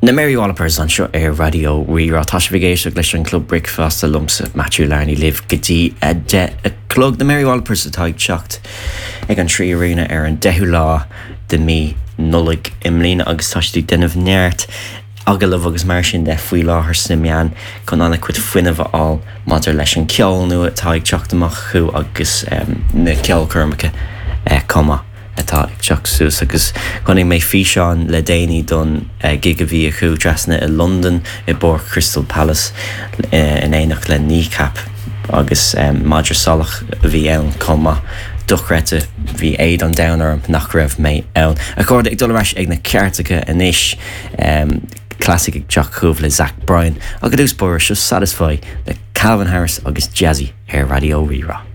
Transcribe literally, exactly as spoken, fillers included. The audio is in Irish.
Na Mary Wallopers an seo ar radio rirá tá vigéisi leis an club breakfast a lumsa Matthew Larney live gotí a de a clog na Mary Wallopers atá ag teacht ag an trí arena ar an dehu lá de mí nullig imlína agus táistí denmh neart agalh agus mar sin de faoi láthair snimeán chun anna cuid fuinmh á maidir leis an ceol nua atá ag teacht amach chu agus um, na ceolcurrmacha uh, comma atá ag teach suas agus chunig mé fi seán le déanaí don uh, gig a bhí a chu trasna i London i bor Crystal Palace uh, in éanaach le kneecap agus um, maidir salach a bhí ann comma duchreite bhí éiad an downar nach raibh mé ann. A chuirde ag dul ag na ceartacha inis um, classic ag teach chuamh le Zach Bryan agus dús bor seo satisfy le Calvin Harris agus Jazzy ar Radio Rira.